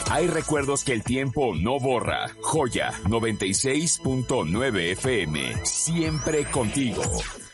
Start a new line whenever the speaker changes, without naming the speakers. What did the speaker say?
Hay recuerdos que el tiempo no borra. Joya 96.9 FM. Siempre contigo.